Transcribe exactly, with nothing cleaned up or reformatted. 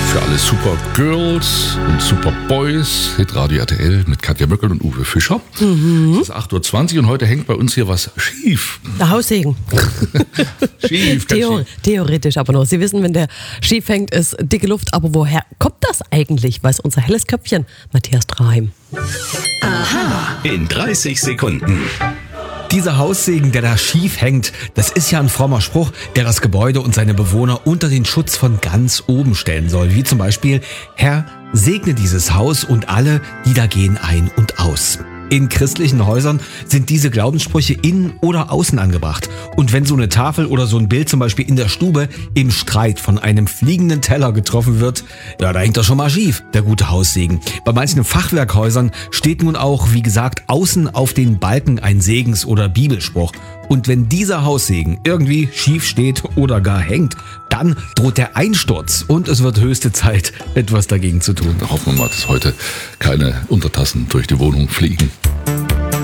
Für alle Supergirls und Superboys, Hitradio R T L mit Katja Möckel und Uwe Fischer. Mhm. Es ist acht Uhr zwanzig und heute hängt bei uns hier was schief. Der Haussegen. Schief, Theo- schief. Theoretisch aber noch. Sie wissen, wenn der schief hängt, ist dicke Luft. Aber woher kommt das eigentlich? Weiß unser helles Köpfchen, Matthias Traheim. In dreißig Sekunden. Dieser Haussegen, der da schief hängt, das ist ja ein frommer Spruch, der das Gebäude und seine Bewohner unter den Schutz von ganz oben stellen soll. Wie zum Beispiel: Herr, segne dieses Haus und alle, die da gehen, ein und aus. In christlichen Häusern sind diese Glaubenssprüche innen oder außen angebracht. Und wenn so eine Tafel oder so ein Bild zum Beispiel in der Stube im Streit von einem fliegenden Teller getroffen wird, ja, da hängt er schon mal schief, der gute Haussegen. Bei manchen Fachwerkhäusern steht nun auch, wie gesagt, außen auf den Balken ein Segens- oder Bibelspruch. Und wenn dieser Haussegen irgendwie schief steht oder gar hängt, dann droht der Einsturz und es wird höchste Zeit, etwas dagegen zu tun. Da hoffen wir mal, dass heute keine Untertassen durch die Wohnung fliegen.